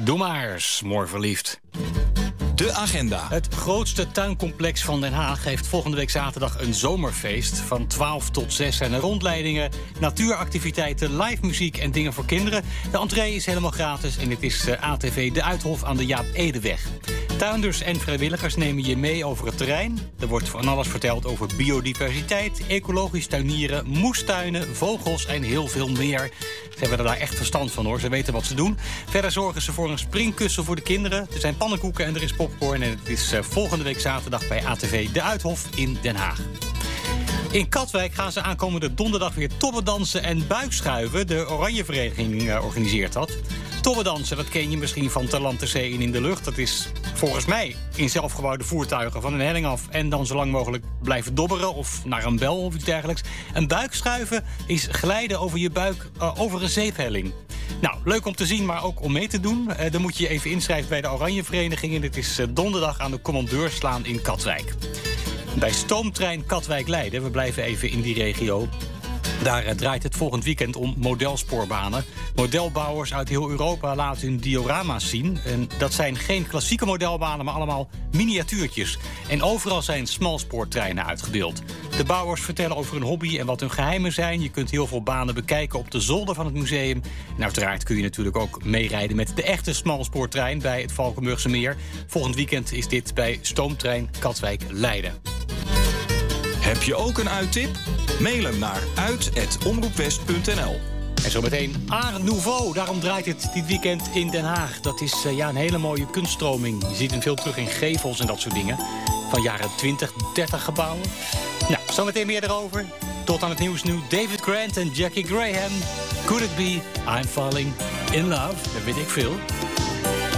Doe maar eens, mooi verliefd. De agenda. Het grootste tuincomplex van Den Haag heeft volgende week zaterdag een zomerfeest. Van 12 tot 6 zijn er rondleidingen, natuuractiviteiten, live muziek en dingen voor kinderen. De entree is helemaal gratis en het is ATV De Uithof aan de Jaap Edeweg. Tuinders en vrijwilligers nemen je mee over het terrein. Er wordt van alles verteld over biodiversiteit, ecologisch tuinieren, moestuinen, vogels en heel veel meer. Ze hebben er daar echt verstand van hoor, ze weten wat ze doen. Verder zorgen ze voor een springkussen voor de kinderen. Er zijn pannenkoeken en er is popcorn. En het is volgende week zaterdag bij ATV De Uithof in Den Haag. In Katwijk gaan ze aankomende donderdag weer tobbedansen en buikschuiven. De Oranjevereniging organiseert dat. Tobbedansen, dat ken je misschien van ter land, ter zee en in de lucht. Dat is volgens mij in zelfgebouwde voertuigen van een helling af en dan zo lang mogelijk blijven dobberen of naar een bel of iets dergelijks. Een buikschuiven is glijden over je buik over een zeephelling. Nou, leuk om te zien, maar ook om mee te doen. Dan moet je je even inschrijven bij de Oranjevereniging. En dit is donderdag aan de Commandeurslaan in Katwijk. Bij stoomtrein Katwijk-Leiden, we blijven even in die regio. Daar draait het volgend weekend om modelsporbanen. Modelbouwers uit heel Europa laten hun diorama's zien. En dat zijn geen klassieke modelbanen, maar allemaal miniatuurtjes. En overal zijn smalspoortreinen uitgebeeld. De bouwers vertellen over hun hobby en wat hun geheimen zijn. Je kunt heel veel banen bekijken op de zolder van het museum. En uiteraard kun je natuurlijk ook meerijden met de echte smalspoortrein bij het Valkenburgse Meer. Volgend weekend is dit bij stoomtrein Katwijk-Leiden. Heb je ook een uittip? Mail hem naar uit@omroepwest.nl. En zometeen Art Nouveau. Daarom draait het dit weekend in Den Haag. Dat is een hele mooie kunststroming. Je ziet hem veel terug in gevels en dat soort dingen. Van jaren 20, 30 gebouwen. Nou, zometeen meer erover. Tot aan het nieuws nu. David Grant en Jackie Graham. Could it be I'm falling in love? Dat weet ik veel.